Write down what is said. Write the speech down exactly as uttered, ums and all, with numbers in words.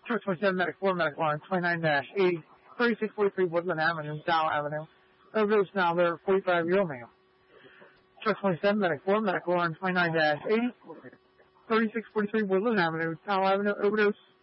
Truck twenty-seven, Medic four, Medic one, twenty-nine dash eighty, thirty-six forty-three Woodland Avenue, Dow Avenue. Overdose now there, forty-five-year-old male. Truck twenty-seven, Medic four, Medic one, twenty-nine dash eighty, thirty-six forty-three Woodland Avenue, Dow Avenue, overdose.